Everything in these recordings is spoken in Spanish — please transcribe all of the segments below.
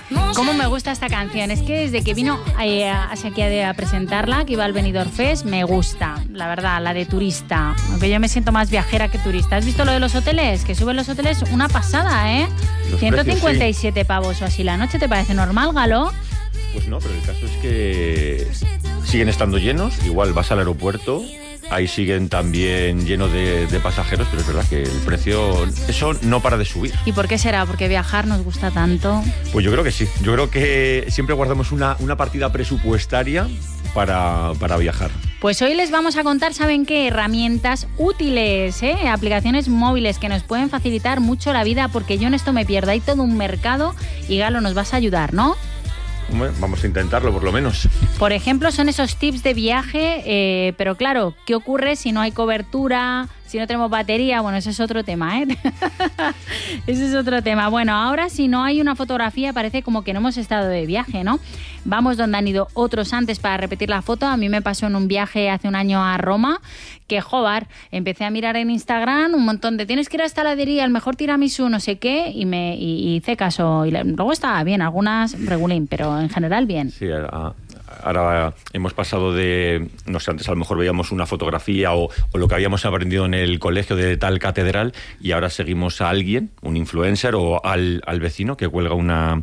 Cómo me gusta esta canción. Es que desde que vino hacia aquí a presentarla, que iba al Benidorm Fest, me gusta, la verdad, la de turista. Aunque yo me siento más viajera que turista. ¿Has visto lo de los hoteles? Que suben los hoteles una pasada, ¿eh? Los 157 precios, sí. pavos o así la noche. ¿Te parece normal, Galo? Pues no, pero el caso es que siguen estando llenos. Igual vas al aeropuerto, ahí siguen también llenos de pasajeros, pero es verdad que el precio, eso no para de subir. ¿Y por qué será? ¿Porque viajar nos gusta tanto? Pues yo creo que sí. Yo creo que siempre guardamos una partida presupuestaria para viajar. Pues hoy les vamos a contar, ¿saben qué? Herramientas útiles, aplicaciones móviles que nos pueden facilitar mucho la vida, porque yo en esto me pierdo. Hay todo un mercado y Galo, nos vas a ayudar, ¿no? Bueno, vamos a intentarlo por lo menos. Por ejemplo, son esos tips de viaje, pero claro, ¿qué ocurre si no hay cobertura, si no tenemos batería? Bueno, ese es otro tema, ¿eh? Ese es otro tema. Bueno, ahora si no hay una fotografía parece como que no hemos estado de viaje, ¿no? Vamos donde han ido otros antes para repetir la foto. A mí me pasó en un viaje hace un año a Roma, que joder, empecé a mirar en Instagram un montón de tienes que ir a esta heladería, el mejor tiramisú, no sé qué, y hice caso. Y luego estaba bien, algunas regulín, pero en general bien. Sí, ahora hemos pasado de, no sé, antes a lo mejor veíamos una fotografía o lo que habíamos aprendido en el colegio de tal catedral, y ahora seguimos a alguien, un influencer o al vecino que cuelga una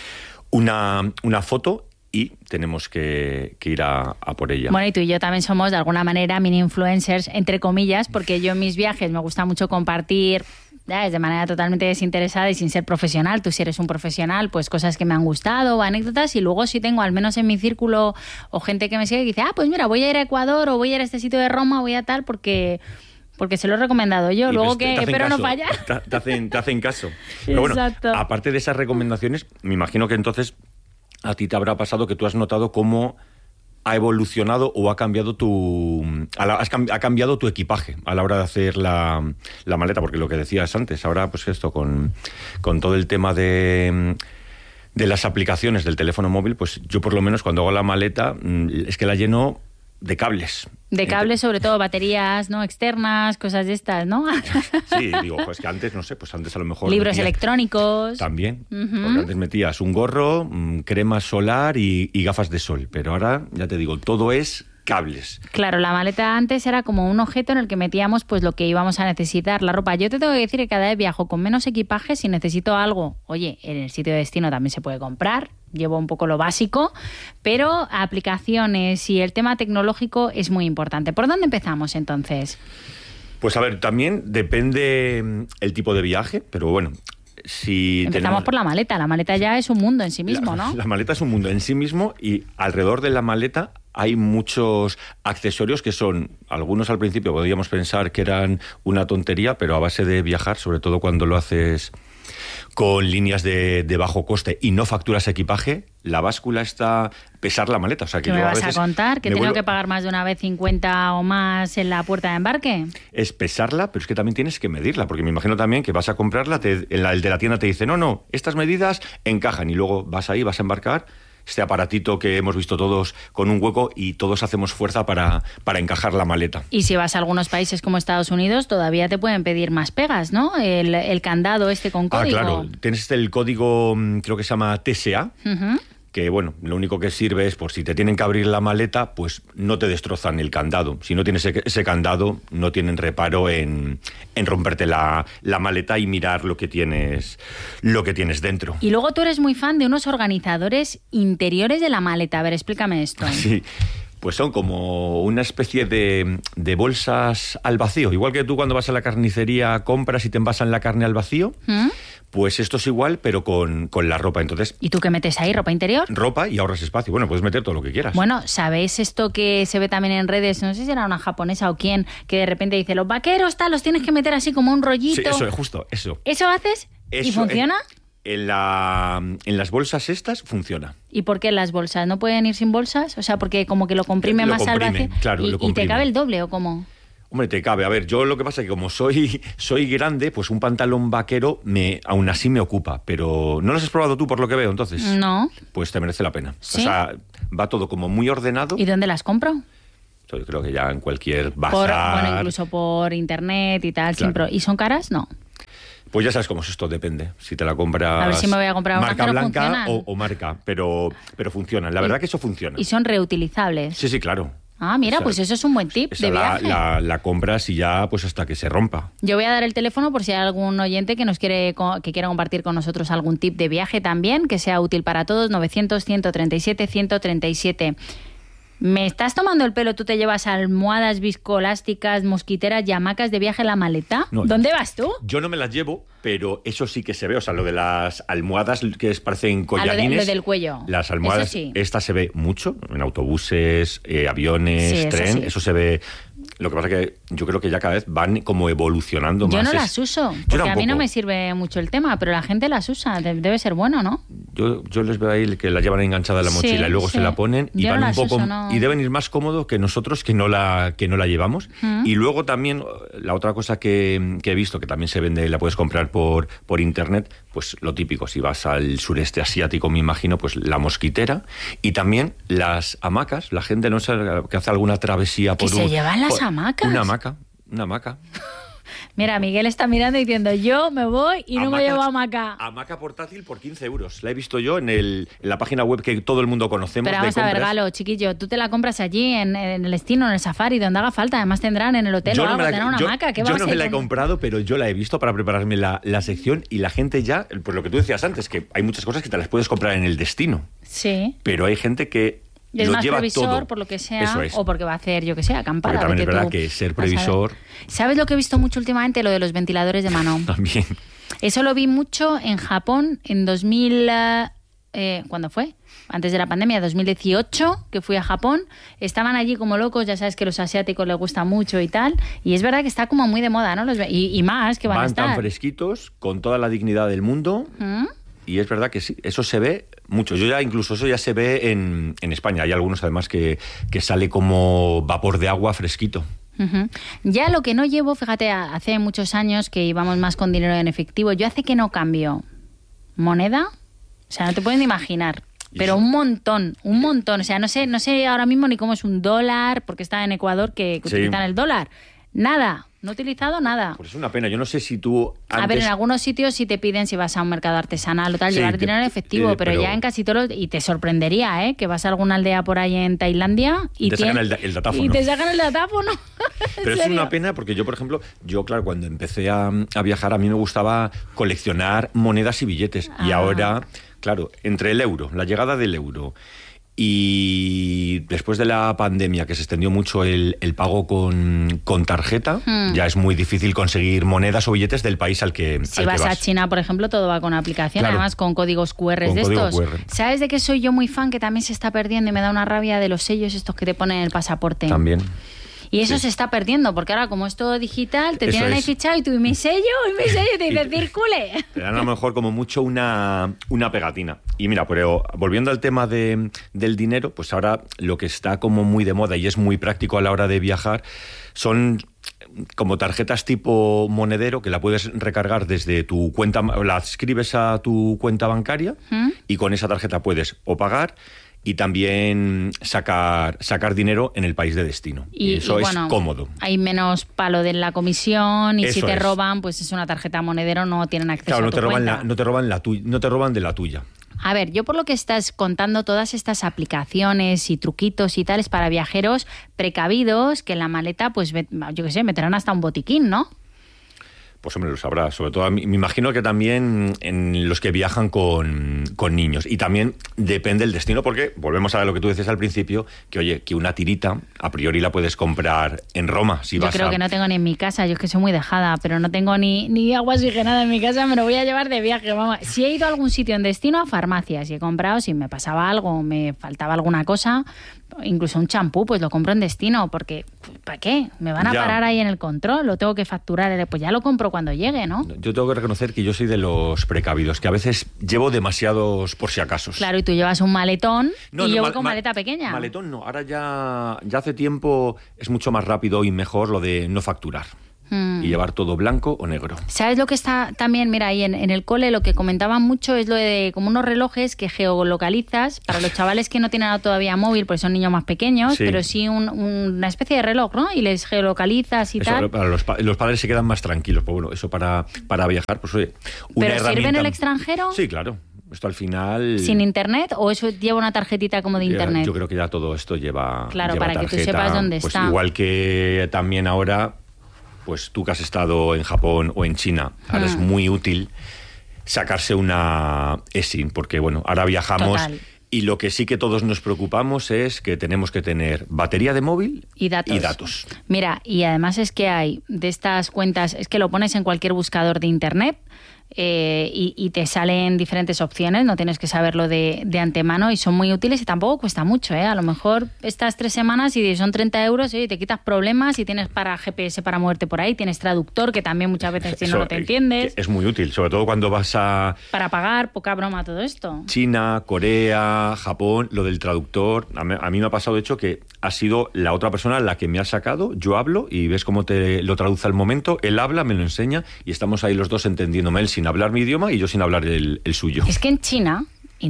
foto y tenemos que ir a por ella. Bueno, y tú y yo también somos de alguna manera mini influencers, entre comillas, porque yo en mis viajes me gusta mucho compartir de manera totalmente desinteresada y sin ser profesional. Tú si eres un profesional, pues cosas que me han gustado o anécdotas, y luego si tengo al menos en mi círculo o gente que me sigue que dice, pues mira, voy a ir a Ecuador o voy a ir a este sitio de Roma, voy a tal porque se lo he recomendado yo, luego que espero no fallar. Te hacen caso. Pero bueno, exacto. Aparte de esas recomendaciones, me imagino que entonces a ti te habrá pasado que tú has notado cómo ha evolucionado o ha cambiado ha cambiado tu equipaje a la hora de hacer la maleta, porque lo que decías antes, ahora pues esto con todo el tema de las aplicaciones del teléfono móvil, pues yo por lo menos cuando hago la maleta es que la lleno de cables. De cables, sobre todo baterías, ¿no? Externas, cosas de estas, ¿no? Sí, digo, pues que antes, no sé, pues antes a lo mejor... Libros electrónicos. También, porque antes metías un gorro, crema solar y gafas de sol, pero ahora, ya te digo, todo es cables. Claro, la maleta antes era como un objeto en el que metíamos pues lo que íbamos a necesitar, la ropa. Yo te tengo que decir que cada vez viajo con menos equipaje. Si necesito algo, oye, en el sitio de destino también se puede comprar. Llevo un poco lo básico, pero aplicaciones y el tema tecnológico es muy importante. ¿Por dónde empezamos entonces? Pues a ver, también depende el tipo de viaje, pero bueno, si empezamos por la maleta ya es un mundo en sí mismo, ¿no? La maleta es un mundo en sí mismo, y alrededor de la maleta hay muchos accesorios que son, algunos al principio podríamos pensar que eran una tontería, pero a base de viajar, sobre todo cuando lo haces con líneas de bajo coste y no facturas equipaje, la báscula está pesar la maleta. O sea, que ¿Qué me yo vas a contar? ¿Que tengo que pagar más de una vez 50 o más en la puerta de embarque? Es pesarla, pero es que también tienes que medirla, porque me imagino también que vas a comprarla, el de la tienda te dice, no, estas medidas encajan, y luego vas ahí, vas a embarcar, este aparatito que hemos visto todos con un hueco, y todos hacemos fuerza para encajar la maleta. Y si vas a algunos países como Estados Unidos, todavía te pueden pedir más pegas, ¿no? El candado con código. Claro, tienes el código, creo que se llama TSA, que bueno, lo único que sirve es por si te tienen que abrir la maleta, pues no te destrozan el candado. Si no tienes ese candado, no tienen reparo en romperte la maleta y mirar lo que tienes dentro. Y luego tú eres muy fan de unos organizadores interiores de la maleta. A ver, explícame esto. Sí. Pues son como una especie de bolsas al vacío. Igual que tú cuando vas a la carnicería compras y te envasan la carne al vacío, pues esto es igual, pero con la ropa. Entonces, ¿y tú qué metes ahí? ¿Ropa interior? Ropa, y ahorras espacio. Bueno, puedes meter todo lo que quieras. Bueno, ¿sabéis esto que se ve también en redes? No sé si era una japonesa o quién, que de repente dice, los vaqueros, los tienes que meter así como un rollito. Sí, eso es justo, eso. ¿Eso haces? ¿Y funciona? En las bolsas estas funciona. ¿Y por qué en las bolsas? ¿No pueden ir sin bolsas? O sea, porque como que lo comprime más al vacío. Claro, ¿Y te cabe el doble o cómo? Hombre, te cabe. A ver, yo lo que pasa es que como soy grande, pues un pantalón vaquero aún así me ocupa. Pero ¿no lo has probado tú por lo que veo entonces? No. Pues te merece la pena. ¿Sí? O sea, va todo como muy ordenado. ¿Y dónde las compro? Yo creo que ya en cualquier bazar. Incluso por internet y tal. Claro. ¿Y son caras? No. Pues ya sabes cómo es esto, depende. Si te la compras... A ver si me voy a comprar una marca que no blanca funcionan. o marca, pero funcionan. La verdad que eso funciona. Y son reutilizables. Sí, claro. Ah, mira, O sea, pues eso es un buen tip de viaje. La compras y ya pues hasta que se rompa. Yo voy a dar el teléfono por si hay algún oyente que quiera compartir con nosotros algún tip de viaje también, que sea útil para todos. 900-137-137. ¿Me estás tomando el pelo? ¿Tú te llevas almohadas viscoelásticas, mosquiteras y hamacas de viaje en la maleta? No, ¿Dónde vas tú? Yo no me las llevo, pero eso sí que se ve. O sea, lo de las almohadas que parecen collarines. Lo del cuello. Las almohadas, Eso sí. esta se ve mucho en autobuses, aviones, Sí, tren. sí. Eso se ve. Lo que pasa es que yo creo que ya cada vez van como evolucionando más. Yo no las uso, Yo porque a mí no tampoco. me sirve mucho el tema, pero la gente las usa. Debe ser bueno, ¿no? Yo les veo ahí que la llevan enganchada en la mochila Sí, y luego sí. se la ponen y Yo no van un las poco uso, no. y deben ir más cómodos que nosotros que no la llevamos. Y luego también la otra cosa que he visto que también se vende, la puedes comprar por internet, pues lo típico, si vas al sureste asiático, me imagino, pues la mosquitera y también las hamacas. La gente no sé que hace alguna travesía por ¿Que se llevan las por- hamacas? Una hamaca. Mira, Miguel está mirando y diciendo, yo me voy y no me llevo hamaca. Hamaca portátil por 15 euros. La he visto yo en la página web que todo el mundo conocemos. Pero de vamos a ver, compras. Galo, chiquillo, tú te la compras allí en el destino, en el safari, donde haga falta. Además tendrán en el hotel o algo, tendrán una hamaca. ¿Qué yo vas no a me ir la he con- comprado, pero yo la he visto para prepararme la sección y la gente ya, pues lo que tú decías antes, que hay muchas cosas que te las puedes comprar en el destino, Sí. pero hay gente que Es lo más lleva previsor, todo. por lo que sea, Eso es. o porque va a hacer, yo que sé, acampada. Porque también vete es verdad tú que ser a saber. previsor ¿Sabes lo que he visto mucho últimamente? Lo de los ventiladores de mano. también. Eso lo vi mucho en Japón en 2000... ¿Cuándo fue? Antes de la pandemia, 2018, que fui a Japón. Estaban allí como locos, ya sabes que a los asiáticos les gusta mucho y tal. Y es verdad que está como muy de moda, ¿no? Y más que van a estar. Tan fresquitos, con toda la dignidad del mundo. ¿Mm? Y es verdad que sí, eso se ve mucho. Incluso eso ya se ve en España. Hay algunos además que sale como vapor de agua fresquito. Ujú. Ya lo que no llevo, fíjate, hace muchos años que íbamos más con dinero en efectivo. Yo hace que no cambio moneda, o sea, no te puedes ni imaginar. ¿Y Pero eso? un montón. O sea, no sé ahora mismo ni cómo es un dólar, porque está en Ecuador que Sí. utilizan el dólar. Nada, no he utilizado nada. Pues es una pena. Yo no sé si tú antes... A ver, en algunos sitios sí te piden, si vas a un mercado artesanal o tal, Sí, llevar dinero en efectivo, pero ya en casi todos y te sorprendería, ¿eh? Que vas a alguna aldea por ahí en Tailandia y Te sacan el datáfono. Y te sacan el datáfono. Pero es una pena porque yo, por ejemplo, claro, cuando empecé a viajar, a mí me gustaba coleccionar monedas y billetes. Y Ah. ahora, claro, entre el euro, la llegada del euro y después de la pandemia, que se extendió mucho el pago con tarjeta, ya es muy difícil conseguir monedas o billetes del país al que Si al que vas a China, por ejemplo, todo va con aplicación, Claro. además con códigos QR Con de código estos. QR. ¿Sabes de qué soy yo muy fan? Que también se está perdiendo y me da una rabia de los sellos estos que te ponen en el pasaporte. También. Y eso Sí. se está perdiendo, porque ahora como es todo digital, te Eso tienen ahí es. fichado y tú, y mi sello, y te dicen, circule. Te dan a lo mejor como mucho una pegatina. Y mira, pero volviendo al tema del dinero, pues ahora lo que está como muy de moda y es muy práctico a la hora de viajar son como tarjetas tipo monedero que la puedes recargar desde tu cuenta, la adscribes a tu cuenta bancaria y con esa tarjeta puedes o pagar y también sacar dinero en el país de destino. Y eso es bueno, cómodo. hay menos palo de la comisión y si Eso te es. roban, pues es una tarjeta monedero, no tienen acceso Claro, a no tu te roban cuenta. no te roban de la tuya. A ver, yo por lo que estás contando, todas estas aplicaciones y truquitos y tales para viajeros precavidos, que en la maleta, pues yo qué sé, meterán hasta un botiquín, ¿no? Pues hombre, lo sabrá. Sobre todo, me imagino que también en los que viajan con niños. Y también depende del destino, porque volvemos a lo que tú decías al principio, que oye, que una tirita a priori la puedes comprar en Roma. Si Yo vas creo que no tengo ni en mi casa, yo es que soy muy dejada, pero no tengo ni agua oxigenada en mi casa, me lo voy a llevar de viaje, vamos. Si he ido a algún sitio en destino, a farmacias, y he comprado, si me pasaba algo, me faltaba alguna cosa, incluso un champú, pues lo compro en destino, porque ¿para qué? Me van a Ya. parar ahí en el control, lo tengo que facturar, pues ya lo compro cuando llegue, ¿no? Yo tengo que reconocer que yo soy de los precavidos, que a veces llevo demasiados por si acaso. Claro, y tú llevas un maletón No, y no, yo voy con maleta pequeña. Maletón no, ahora ya hace tiempo es mucho más rápido y mejor lo de no facturar. y llevar todo blanco o negro. ¿Sabes lo que está también? Mira, ahí en el cole lo que comentaban mucho es lo de como unos relojes que geolocalizas para los chavales que no tienen todavía móvil, porque son niños más pequeños, Sí. pero sí una especie de reloj, ¿no? Y les geolocalizas y Eso, tal. para los padres se quedan más tranquilos, pues bueno, eso para viajar, pues oye, una ¿Pero herramienta... sirve en el extranjero? Sí, claro. Esto al final... ¿Sin internet o eso lleva una tarjetita como de internet? Yo creo que ya todo esto lleva Claro, lleva para que tú tarjeta, sepas dónde pues está. igual que también ahora, pues tú que has estado en Japón o en China, ahora es muy útil sacarse una eSIM, porque bueno, ahora viajamos... Total. Y lo que sí que todos nos preocupamos es que tenemos que tener batería de móvil Y datos. Mira, y además es que hay de estas cuentas, es que lo pones en cualquier buscador de internet y te salen diferentes opciones, no tienes que saberlo de antemano y son muy útiles y tampoco cuesta mucho, ¿eh? A lo mejor estas 3 semanas y son 30 euros y te quitas problemas y tienes para GPS para moverte por ahí, tienes traductor que también muchas veces si no lo te entiendes. Es muy útil, sobre todo cuando vas a Para pagar, poca broma todo esto. China, Corea, Japón, lo del traductor. A mí me ha pasado, de hecho, que ha sido la otra persona la que me ha sacado. Yo hablo y ves cómo te lo traduce al momento. Él habla, me lo enseña y estamos ahí los dos entendiéndome. Él sin hablar mi idioma y yo sin hablar el suyo. Es que en China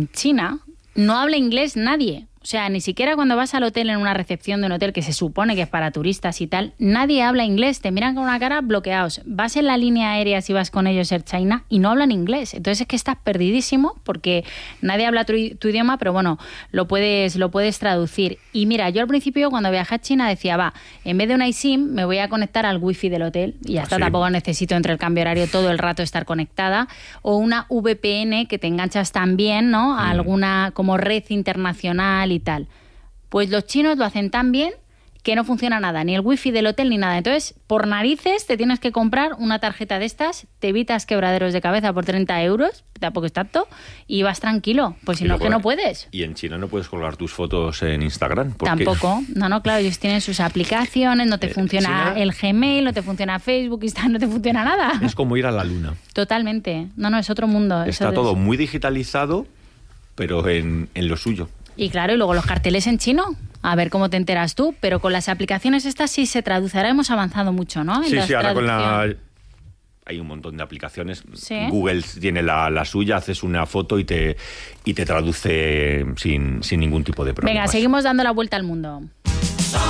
no habla inglés nadie. O sea, ni siquiera cuando vas al hotel en una recepción de un hotel que se supone que es para turistas y tal, nadie habla inglés, te miran con una cara bloqueados. Vas en la línea aérea si vas con ellos Air China y no hablan inglés. Entonces es que estás perdidísimo porque nadie habla tu idioma, pero bueno, lo puedes traducir. Y mira, yo al principio cuando viajé a China decía, va, en vez de una eSIM me voy a conectar al wifi del hotel y ya está, Sí. tampoco necesito entre el cambio horario todo el rato estar conectada, o una VPN que te enganchas también, ¿no? A alguna como red internacional y tal. Pues los chinos lo hacen tan bien que no funciona nada, ni el wifi del hotel ni nada. Entonces, por narices te tienes que comprar una tarjeta de estas, te evitas quebraderos de cabeza por 30 euros, tampoco es tanto, y vas tranquilo, pues si Y no, luego, que no puedes. Y en China no puedes colgar tus fotos en Instagram. porque- Tampoco, no, claro, ellos tienen sus aplicaciones, no te funciona China- el Gmail, no te funciona Facebook, Instagram, no te funciona nada. Es como ir a la luna. Totalmente, no, es otro mundo. Está Eso todo muy digitalizado, pero en lo suyo. Y claro, y luego los carteles en chino, a ver cómo te enteras tú, pero con las aplicaciones estas sí se traduce. Ahora hemos avanzado mucho, ¿no? En Sí, la sí, ahora con traducción. hay un montón de aplicaciones. Sí. Google tiene la suya, haces una foto y te traduce sin ningún tipo de problema. Venga, seguimos dando la vuelta al mundo.